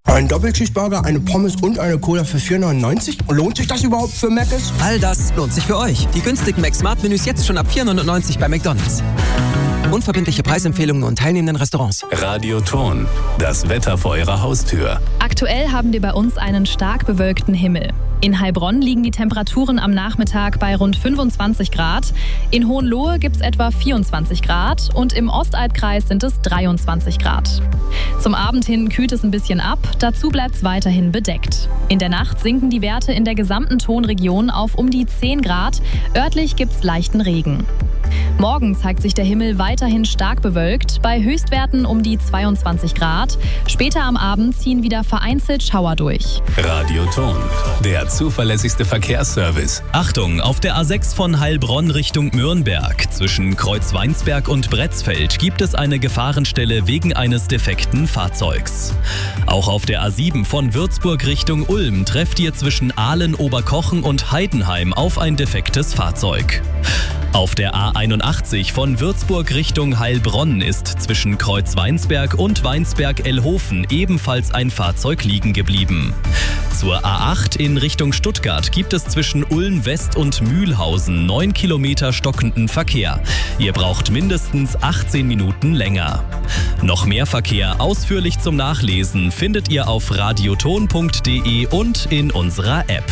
Ein Doppelcheeseburger, eine Pommes und eine Cola für 4,99? Lohnt sich das überhaupt für Mc's? All das lohnt sich für euch. Die günstigen Mac-Smart-Menüs jetzt schon ab 4,99 bei McDonald's. Unverbindliche Preisempfehlungen und teilnehmenden Restaurants. Radioton, das Wetter vor Ihrer Haustür. Aktuell haben wir bei uns einen stark bewölkten Himmel. In Heilbronn liegen die Temperaturen am Nachmittag bei rund 25 Grad. In Hohenlohe gibt es etwa 24 Grad und im Ostalbkreis sind es 23 Grad. Zum Abend hin kühlt es ein bisschen ab, dazu bleibt es weiterhin bedeckt. In der Nacht sinken die Werte in der gesamten Tonregion auf um die 10 Grad. Örtlich gibt es leichten Regen. Morgen zeigt sich der Himmel weiterhin stark bewölkt, bei Höchstwerten um die 22 Grad. Später am Abend ziehen wieder vereinzelt Schauer durch. Radioton, der zuverlässigste Verkehrsservice. Achtung, auf der A6 von Heilbronn Richtung Nürnberg zwischen Kreuzweinsberg und Bretzfeld gibt es eine Gefahrenstelle wegen eines defekten Fahrzeugs. Auch auf der A7 von Würzburg Richtung Ulm trefft ihr zwischen Ahlen-Oberkochen und Heidenheim auf ein defektes Fahrzeug. Auf der A81 von Würzburg Richtung Heilbronn ist zwischen Kreuzweinsberg und Weinsberg-Ellhofen ebenfalls ein Fahrzeug liegen geblieben. Zur A8 in Richtung Stuttgart gibt es zwischen Ulm West und Mühlhausen 9 Kilometer stockenden Verkehr. Ihr braucht mindestens 18 Minuten länger. Noch mehr Verkehr ausführlich zum Nachlesen findet ihr auf radioton.de und in unserer App.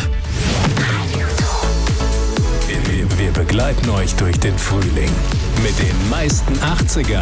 Wir begleiten euch durch den Frühling mit den meisten 80er.